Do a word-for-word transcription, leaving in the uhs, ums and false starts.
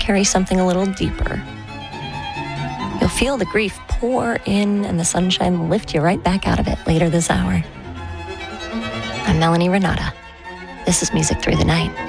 carry something a little deeper. You'll feel the grief pour in and the sunshine lift you right back out of it later this hour. I'm Melanie Renata. This is Music Through the Night.